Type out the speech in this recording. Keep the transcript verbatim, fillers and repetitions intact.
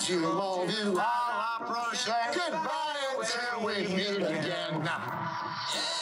to all of you, I'll approach that goodbye until we meet again.